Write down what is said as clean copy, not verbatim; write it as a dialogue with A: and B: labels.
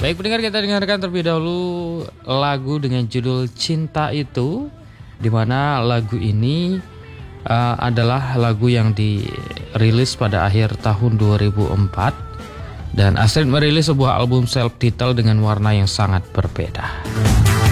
A: Baik pendengar, kita dengarkan terlebih dahulu lagu dengan judul Cinta Itu, di mana lagu ini adalah lagu yang dirilis pada akhir tahun 2004 dan Astrid merilis sebuah album self-titled dengan warna yang sangat berbeda.